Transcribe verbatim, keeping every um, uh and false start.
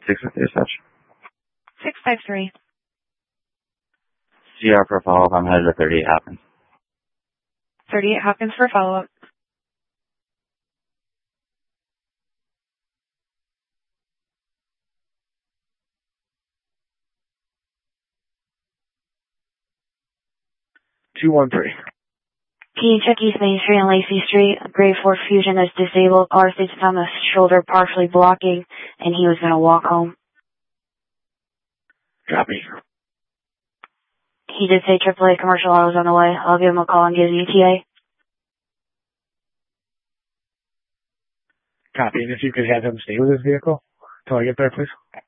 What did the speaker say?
six with dispatch. six five three. C R for follow-up. I'm headed to thirty-eight Hopkins. thirty-eight Hopkins for follow-up. two one three. Can you check East Main Street and Lacey Street? Grade four fusion is disabled. Car states on the shoulder partially blocking, and he was going to walk home. Copy. He did say triple A commercial autos on the way. I'll give him a call and give you E T A. Copy. And if you could have him stay with his vehicle until I get there, please.